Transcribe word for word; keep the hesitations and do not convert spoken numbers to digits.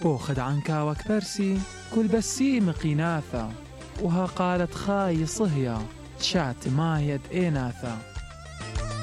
أخذ عنكا وكبرسي كل بسي مقيناثا، وها قالت خاي صهيا شات ما يد إيناثا.